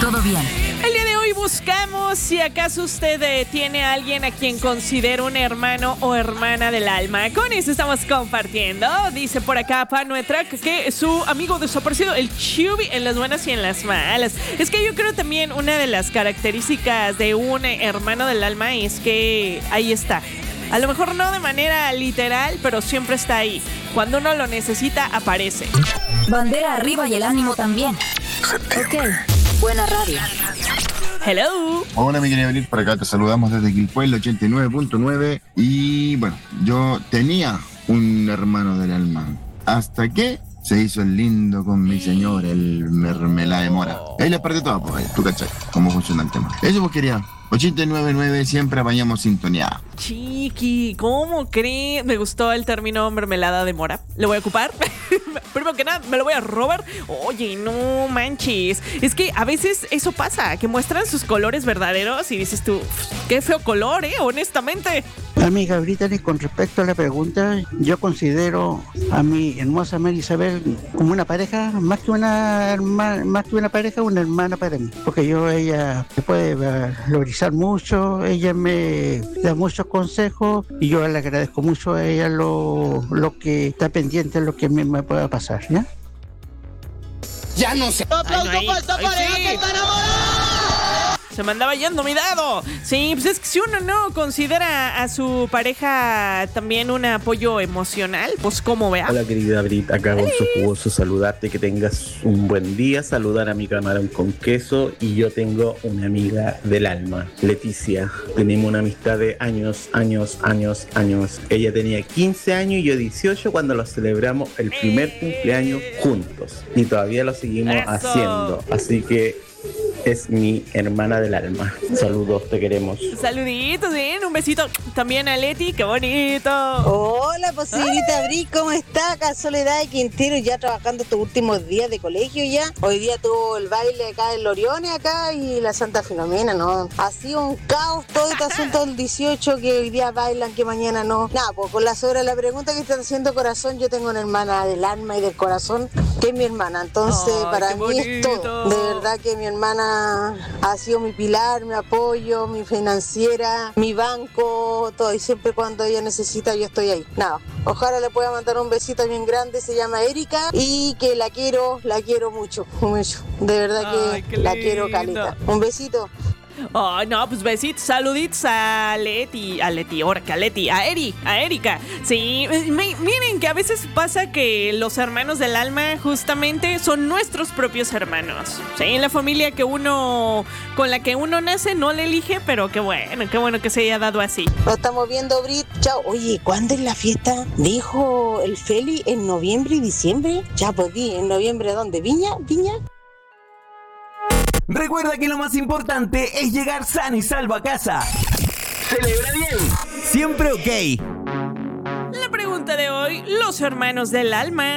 todo bien. El día de hoy buscamos si acaso usted tiene a alguien a quien considera un hermano o hermana del alma. Con eso estamos compartiendo. Dice por acá Panuetra que su amigo desaparecido, el Chubby, en las buenas y en las malas. Es que yo creo también una de las características de un hermano del alma es que ahí está. A lo mejor no de manera literal, pero siempre está ahí. Cuando uno lo necesita, aparece. Bandera arriba y el ánimo también. Ok, buena radio. Hello. Hola, mi querida Abril, por acá te saludamos desde Quilpué, 89.9. Y bueno, yo tenía un hermano del alma. Hasta que se hizo el lindo con mi señor, el mermelada de mora. Ahí le perdí todo, pues, tú cachai cómo funciona el tema. Eso pues quería. 89.9, siempre apañamos sintonía. Chiqui, ¿cómo crees? Me gustó el término mermelada de mora. ¿Lo voy a ocupar? Primero que nada, me lo voy a robar. Oye, no manches. Es que a veces eso pasa, que muestran sus colores verdaderos y dices tú, qué feo color, honestamente. Amiga Brittany, con respecto a la pregunta, yo considero a mi hermosa Mary Isabel como una pareja, más que una pareja, una hermana para mí. Porque ella me puede valorizar mucho, ella me da muchos consejos y yo le agradezco mucho a ella lo que está pendiente, lo que me pueda pasar, ¿ya? Ya no sé. ¡Aplauso para esta pareja que está enamorada! Se me andaba yendo mi dado. Sí, pues es que si uno no considera a su pareja también un apoyo emocional, pues cómo vea. Hola querida Brit, acá con su jugoso saludarte, que tengas un buen día, saludar a mi camarón con queso, y yo tengo una amiga del alma, Leticia. Tenemos una amistad de años. Ella tenía 15 años y yo 18 cuando lo celebramos el primer cumpleaños juntos y todavía lo seguimos haciendo, así que es mi hermana del alma. Saludos, te queremos. Saluditos, bien, un besito también a Leti, qué bonito. Hola, pues señorita Bri, ¿cómo está? Acá Soledad de Quintero, ya trabajando estos últimos días de colegio ya. Hoy día tuvo el baile acá en Loriones acá y la Santa Filomena, ¿no? Ha sido un caos todo este asunto del 18, que hoy día bailan, que mañana no. Nada, pues con la pregunta que están haciendo corazón, yo tengo una hermana del alma y del corazón, que es mi hermana. Entonces, para mí es todo. De verdad que mi hermana ha sido mi pilar, mi apoyo, mi financiera, mi banco, todo. Y siempre cuando ella necesita, yo estoy ahí. Nada, ojalá le pueda mandar un besito bien grande, se llama Erika, y que la quiero mucho, mucho. De verdad que la quiero caleta. Un besito. Oh, no, pues besitos, saluditos a Erika. Sí, miren que a veces pasa que los hermanos del alma justamente son nuestros propios hermanos. Sí, la familia con la que uno nace no le elige, pero qué bueno que se haya dado así. Lo estamos viendo, Brit. Chao. Oye, ¿cuándo es la fiesta? Dijo el Feli, ¿en noviembre y diciembre? Ya, pues di, ¿en noviembre dónde? ¿Viña? Recuerda que lo más importante es llegar sano y salvo a casa. Celebra bien. Siempre ok. La pregunta de hoy, los hermanos del alma.